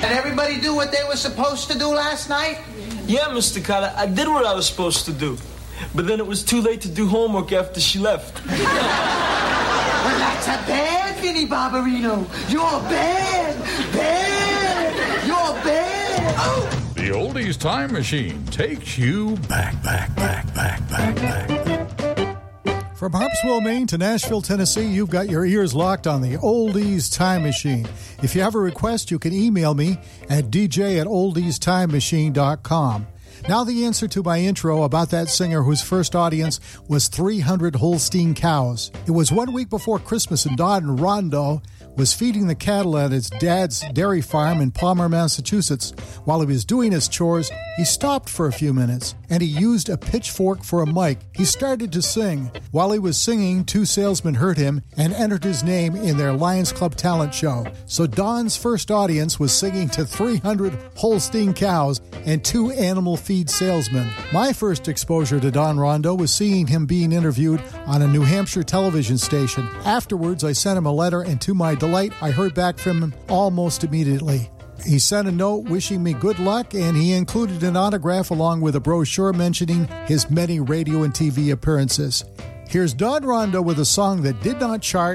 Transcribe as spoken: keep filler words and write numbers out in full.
Did everybody do what they were supposed to do last night? Yeah, Mister Carter, I did what I was supposed to do. But then it was too late to do homework after she left. Well, that's a bad, Vinnie Barbarino. You're bad, bad, you're bad. Oh! The Oldies Time Machine takes you back, back, back, back, back, back. From Harpswell, Maine to Nashville, Tennessee, you've got your ears locked on the Oldies Time Machine. If you have a request, you can email me at d j at oldies time machine dot com. Now the answer to my intro about that singer whose first audience was three hundred Holstein cows. It was one week before Christmas, and Don Rondo was feeding the cattle at his dad's dairy farm in Palmer, Massachusetts. While he was doing his chores, he stopped for a few minutes, and he used a pitchfork for a mic. He started to sing. While he was singing, two salesmen heard him and entered his name in their Lions Club talent show. So Don's first audience was singing to three hundred Holstein cows and two animal feed salesmen. My first exposure to Don Rondo was seeing him being interviewed on a New Hampshire television station. Afterwards, I sent him a letter, and to my delight, I heard back from him almost immediately. He sent a note wishing me good luck, and he included an autograph along with a brochure mentioning his many radio and T V appearances. Here's Don Rondo with a song that did not chart